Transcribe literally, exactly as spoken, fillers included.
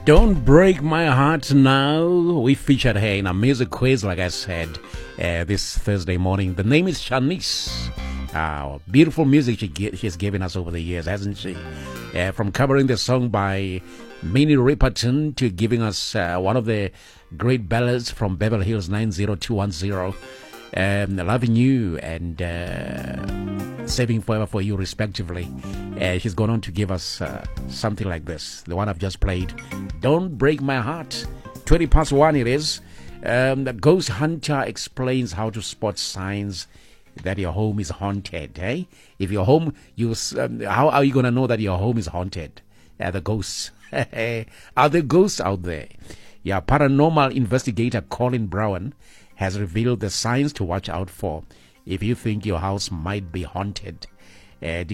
Don't Break My Heart Now. We featured her in a music quiz, like I said, uh, this Thursday morning. The name is Shanice. Uh, beautiful music she ge- she's given us over the years, hasn't she? Uh, from covering the song by Minnie Riperton to giving us uh, one of the great ballads from Beverly Hills nine oh two one oh. Um, Loving You and uh, Saving Forever for You, respectively. Uh, she's gone on to give us uh, something like this, the one I've just played. Don't Break My Heart. twenty past one it is. Um, the Ghost Hunter explains how to spot signs that your home is haunted. Eh? If your home, you um, how are you going to know that your home is haunted? Uh, the ghosts. Are there ghosts out there? Yeah, paranormal investigator Colin Brown has revealed the signs to watch out for if you think your house might be haunted. Uh,